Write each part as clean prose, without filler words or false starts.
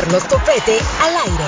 Carlos Topete al aire.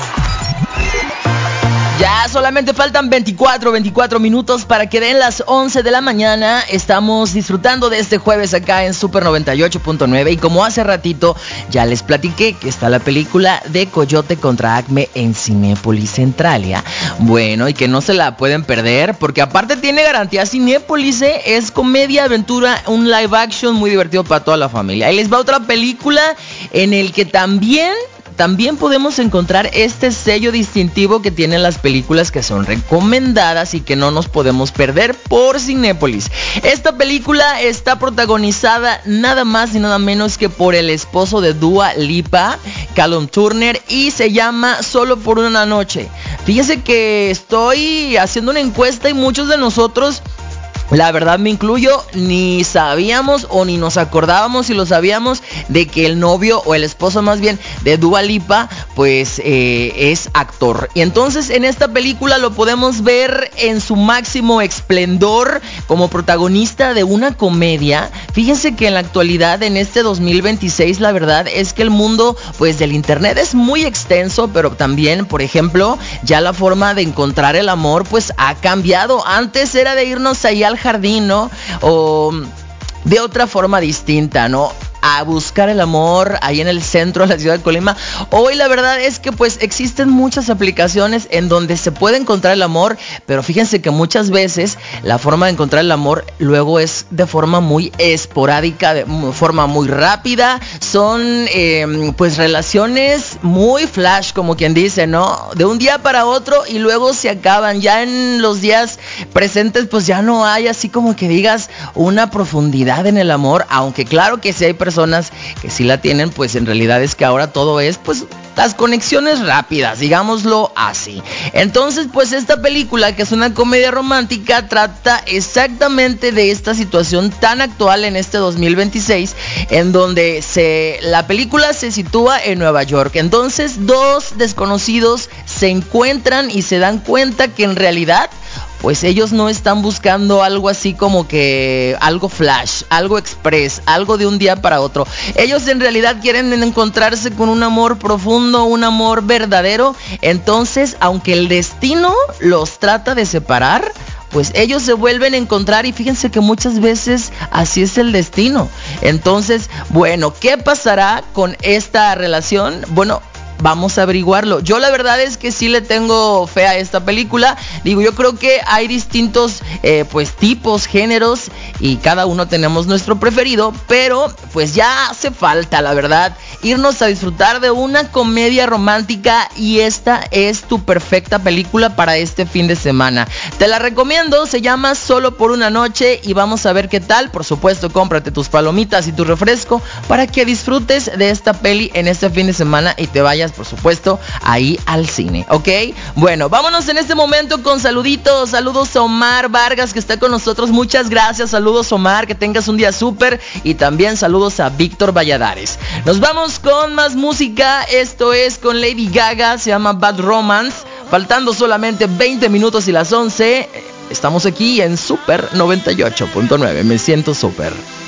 Ya solamente faltan 24 minutos para que den las 11 de la mañana. Estamos disfrutando de este jueves acá en Super 98.9. Y como hace ratito ya les platiqué que está la película de Coyote contra Acme en Cinépolis Centralia. Bueno, y que no se la pueden perder porque aparte tiene garantía Cinépolis, es comedia, aventura, un live action muy divertido para toda la familia. Ahí les va otra película en el que también podemos encontrar este sello distintivo que tienen las películas que son recomendadas y que no nos podemos perder por Cinépolis. Esta película está protagonizada nada más y nada menos que por el esposo de Dua Lipa, Callum Turner, y se llama Solo por una noche. Fíjense que estoy haciendo una encuesta y muchos de nosotros, la verdad me incluyo, ni sabíamos o ni nos acordábamos si lo sabíamos de que el novio o el esposo más bien de Dua Lipa pues es actor. Y entonces en esta película lo podemos ver en su máximo esplendor como protagonista de una comedia. Fíjense que en la actualidad, en este 2026, la verdad es que el mundo pues del internet es muy extenso, pero también, por ejemplo, ya la forma de encontrar el amor pues ha cambiado. Antes era de irnos ahí al jardín, ¿no? O de otra forma distinta, ¿no? A buscar el amor ahí en el centro de la ciudad de Colima. Hoy la verdad es que pues existen muchas aplicaciones en donde se puede encontrar el amor, pero fíjense que muchas veces la forma de encontrar el amor luego es de forma muy esporádica, de forma muy rápida. Son pues relaciones muy flash, como quien dice, ¿no? De un día para otro y luego se acaban. Ya en los días presentes pues ya no hay así como que digas una profundidad en el amor, aunque claro que sí hay personas que sí la tienen, pues en realidad es que ahora todo es pues las conexiones rápidas, digámoslo así. Entonces pues esta película, que es una comedia romántica, trata exactamente de esta situación tan actual en este 2026, en donde la película se sitúa en Nueva York. Entonces dos desconocidos se encuentran y se dan cuenta que en realidad pues ellos no están buscando algo así como que algo flash, algo express, algo de un día para otro. Ellos en realidad quieren encontrarse con un amor profundo, un amor verdadero. Entonces, aunque el destino los trata de separar, pues ellos se vuelven a encontrar y fíjense que muchas veces así es el destino. Entonces, bueno, ¿qué pasará con esta relación? Bueno, vamos a averiguarlo. Yo la verdad es que sí le tengo fe a esta película. Digo, yo creo que hay distintos pues tipos, géneros, y cada uno tenemos nuestro preferido, pero pues ya hace falta, la verdad, irnos a disfrutar de una comedia romántica, y esta es tu perfecta película para este fin de semana. Te la recomiendo, se llama Solo por una noche y vamos a ver qué tal. Por supuesto, cómprate tus palomitas y tu refresco para que disfrutes de esta peli en este fin de semana y te vayas, por supuesto, ahí al cine, ¿ok? Bueno, vámonos en este momento con saluditos. Saludos a Omar Vargas, que está con nosotros. Muchas gracias, saludos Omar, que tengas un día súper. Y también saludos a Víctor Valladares. Nos vamos con más música. Esto es con Lady Gaga, se llama Bad Romance. Faltando solamente 20 minutos y las 11. Estamos aquí en Super 98.9. Me siento súper.